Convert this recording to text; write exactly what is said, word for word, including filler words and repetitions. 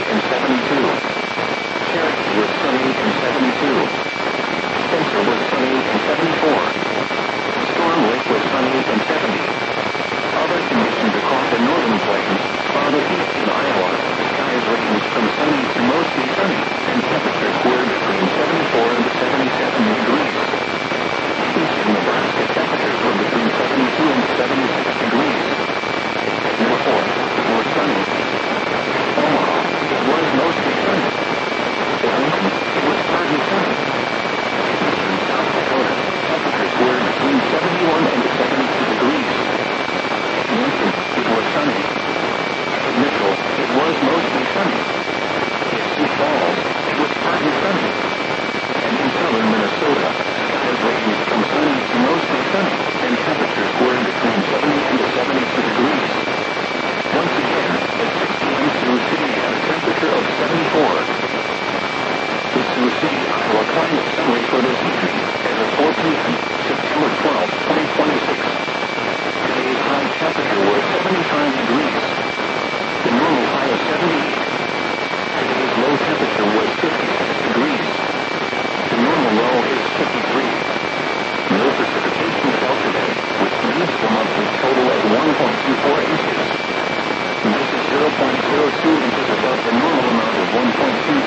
and seventy-two. Cherokee was sunny and seventy-two. Spencer was sunny and seventy-four. Storm Lake was sunny and seventy. Other conditions across the northern plains, farther east in Iowa, skies range from sunny to mostly sunny, and temperatures were between seventy-four and seventy-seven degrees. Eastern Nebraska temperatures were between seventy-two and seventy-six degrees. Norfolk, it was sunny. Omaha, it was mostly sunny. Arlington, it was partly sunny. Eastern South Dakota, temperatures were between seventy-one and seventy-two degrees. Yankton, it was sunny. Mitchell, it was mostly sunny. In Sioux Falls, it was partly sunny. And in southern Minnesota, skies ranged from sunny to mostly sunny, and temperatures were between seventy and seventy-two degrees. Once again, at six p m Sioux City had a temperature of seventy-four. The Sioux City, Iowa climate summary for this evening, as of four p m, September twelfth, twenty twenty-six. Today's high temperature was seventy-five degrees. The normal high of seventy-eight. Today's low temperature was fifty-six degrees. The normal low is fifty-three. No precipitation fell today, which leaves the monthly total at one point two four inches. This is zero point zero two inches above the normal amount of one point two